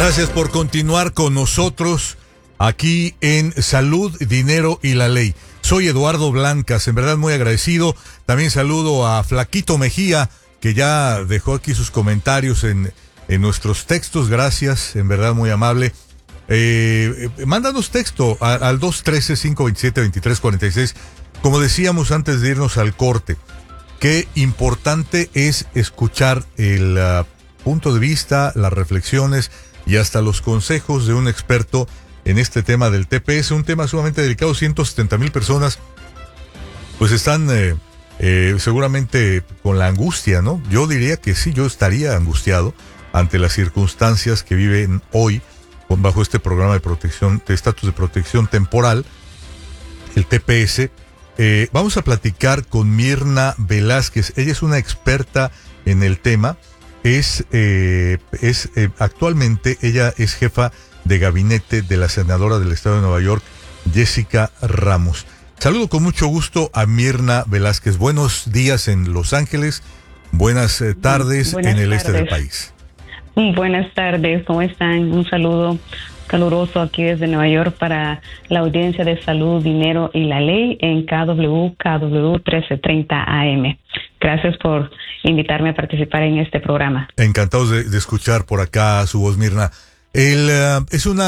Gracias por continuar con nosotros aquí en Salud, Dinero y la Ley. Soy Eduardo Blancas, en verdad muy agradecido. También saludo a Flaquito Mejía, que ya dejó aquí sus comentarios en nuestros textos. Gracias, en verdad muy amable. Mándanos texto al 213-527-2346. Como decíamos antes de irnos al corte, qué importante es escuchar el punto de vista, las reflexiones y hasta los consejos de un experto en este tema del TPS, un tema sumamente delicado. 170,000 personas pues están seguramente con la angustia, ¿no? Yo diría que sí, yo estaría angustiado ante las circunstancias que viven hoy bajo este programa de protección, de estatus de protección temporal, el TPS. Vamos a platicar con Mirna Velázquez. Ella es una experta en el tema. Actualmente ella es jefa de gabinete de la senadora del estado de Nueva York, Jessica Ramos. Saludo con mucho gusto a Mirna Velázquez. Buenos días en Los Ángeles, buenas tardes en el este del país. Buenas tardes, ¿cómo están? Un saludo caluroso aquí desde Nueva York para la audiencia de Salud, Dinero y la Ley en KW 1330 AM. Gracias por invitarme a participar en este programa. Encantados de escuchar por acá su voz, Mirna. Es una